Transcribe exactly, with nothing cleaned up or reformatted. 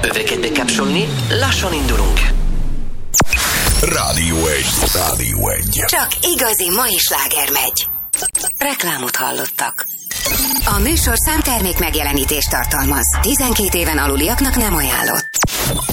Öveket bekapcsolni, lassan indulunk. Rádió egy. Rádió egy. Csak igazi mai sláger megy. Reklámot hallottak. A műsorszám termék megjelenítést tartalmaz. tizenkét éven aluliaknak nem ajánlott.